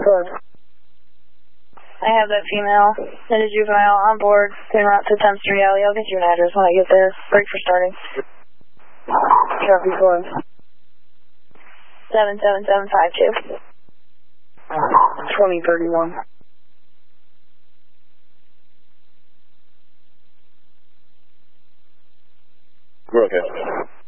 I have that female and a juvenile on board. En route to 10th Street Alley. I'll get you an address when I get there. Break for starting. Copy, going. 77752. 2031. We're okay.